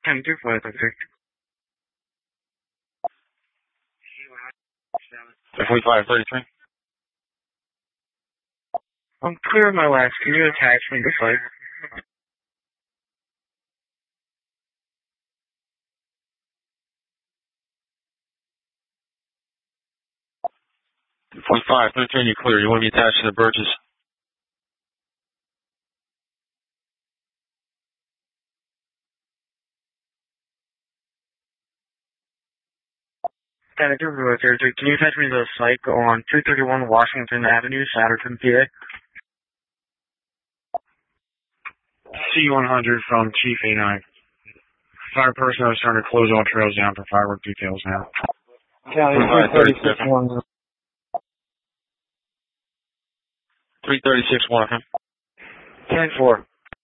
10-5, Victor. 45-33. I'm clear of my last. Can you attach me to flight? 45-33, you clear. You want to be attached to the Birches? Can you attach me to the psych on 231 Washington Avenue, Satterton, PA? C-100 from Chief A9. Fire personnel is starting to close all trails down for firework details now. County 336-1. 336-1. 10-4.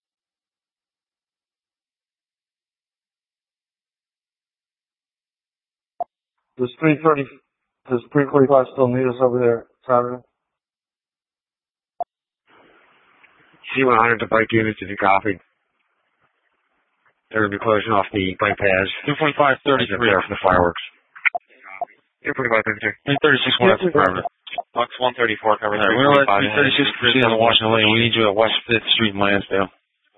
Does 345 still need us over there Saturday? C-100 to bike units if you copied. They're going to be closing off the bike paths. 245-33 there for the fireworks. 245-33. 336-1 affirmative. Box 134 covers. Alright, we're going to let 336 proceed on Washington Lane. We need you at West 5th Street in Lansdale.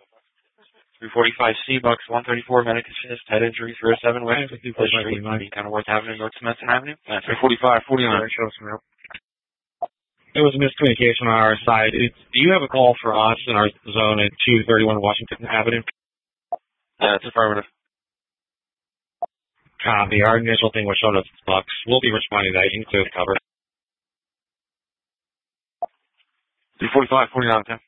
345C, Box 134, medic assist, head injury, 307 West 55th Street, Kenilworth Avenue, North Smithson Avenue. 345-49. There was a miscommunication on our side. Do you have a call for us in our zone at 231 Washington Avenue? Yeah, it's affirmative. Copy. Our initial thing was showing us Bucks. We'll be responding to that. You can clear the cover. 345-49, okay.